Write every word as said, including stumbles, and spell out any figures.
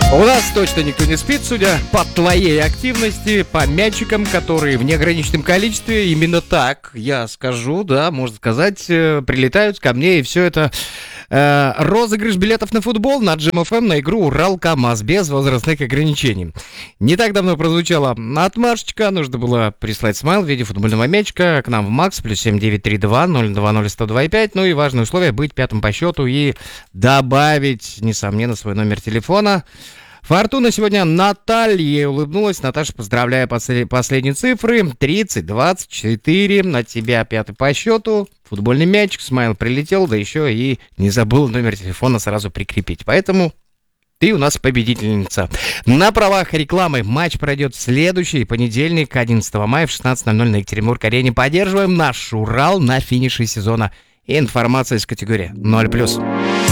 У нас точно никто не спит, судя по твоей активности, по мячикам, которые в неограниченном количестве, именно так, я скажу, да, можно сказать, прилетают ко мне, и все это э, розыгрыш билетов на футбол на Джем эф эм на игру Урал-КамАЗ без возрастных ограничений. Не так давно прозвучала отмашечка, нужно было прислать смайл в виде футбольного мячика к нам в Макс, плюс семь девять три два ноль два ноль сто два пять, ну и важное условие быть пятым по счету и добавить, несомненно, свой номер телефона. Фортуна сегодня Наталье улыбнулась. Наташа, поздравляю, послед... последние цифры. тридцать двадцать четыре. На тебя пятый по счету. Футбольный мячик, смайл прилетел, да еще и не забыл номер телефона сразу прикрепить. Поэтому ты у нас победительница. На правах рекламы матч пройдет в следующий понедельник, одиннадцатого мая в шестнадцать ноль ноль на Екатеринбург-арене. Поддерживаем наш Урал на финише сезона. Информация из категории ноль плюс.